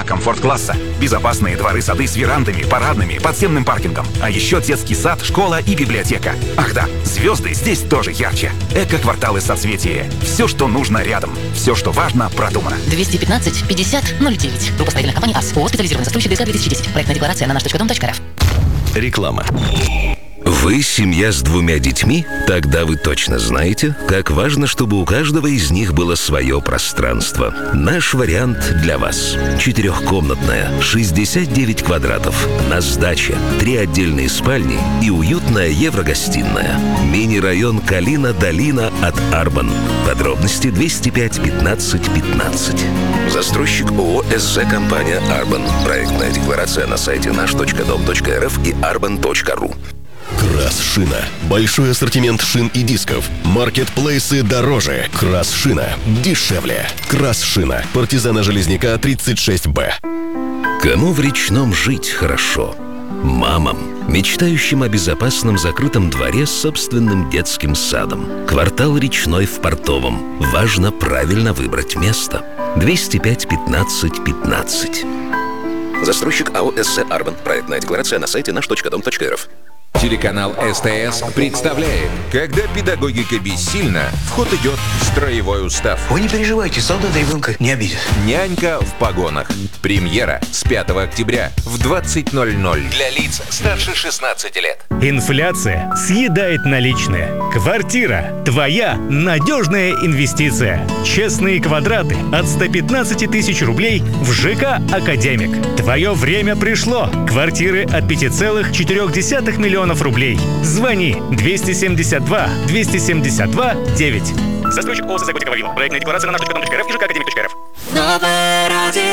А комфорт-класса. Безопасные дворы-сады с верандами, парадными, подземным паркингом. А еще детский сад, школа и библиотека. Ах да, звезды здесь тоже ярче. Эко-кварталы соцветия. Все, что нужно рядом. Все, что важно, продумано. 215 50 09. Группа строительных компаний АС. ООО «Специализированный застройщик ГСК 2010. Проектная декларация на наш.дом.рф. Реклама. Вы семья с 2 детьми? Тогда вы точно знаете, как важно, чтобы у каждого из них было свое пространство. Наш вариант для вас. 4-комнатная, 69 квадратов, на сдаче, 3 отдельные спальни и уютная еврогостиная. Мини-район Калина-Долина от Арбан. Подробности 205 15 15. Застройщик ООО «СЗ Компания Арбан». Проектная декларация на сайте наш.дом.рф и arban.ru. Красшина. Большой ассортимент шин и дисков. Маркетплейсы дороже. Красшина дешевле. Красшина. Партизана Железняка 36Б. Кому в Речном жить хорошо? Мамам, мечтающим о безопасном закрытом дворе с собственным детским садом. Квартал Речной в Портовом. Важно правильно выбрать место. 205 15 15. Застройщик АО «СЗ Арбан». Проектная декларация на сайте наш.дом.рф. Телеканал СТС представляет: когда педагогика бессильна, в ход идет строевой устав. Вы не переживайте, солдат ребенка не обидит. Нянька в погонах. Премьера с 5 октября в 20:00 для лиц старше 16 лет. Инфляция съедает наличные. Квартира – твоя надежная инвестиция. Честные квадраты от 115 тысяч рублей в ЖК «Академик». Твое время пришло. Квартиры от 5,4 миллионов рублей. Звони 272 272 9. Застройщик ООО «СЗ Готика Вавилон». Проектная декларация на наш.дом.рф и ЖК «Академик.рф». Новое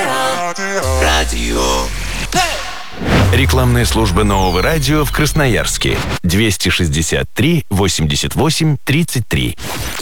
радио. Рекламная служба нового радио в Красноярске. 263 88 33.